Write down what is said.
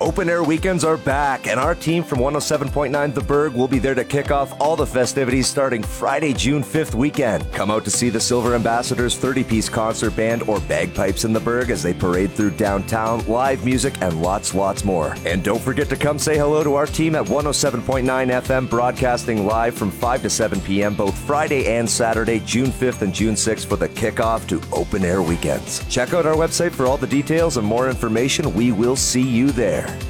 Open Air Weekends are back, and our team from 107.9 The Berg will be there to kick off all the festivities starting Friday, June 5th weekend. Come out to see the Silver Ambassadors 30-piece concert band or Bagpipes in the Berg as they parade through downtown, live music, and lots more. And don't forget to come say hello to our team at 107.9 FM, broadcasting live from 5 to 7 p.m. both Friday and Saturday, June 5th and June 6th for the kickoff to Open Air Weekends. Check out our website for all the details and more information. We will see you there.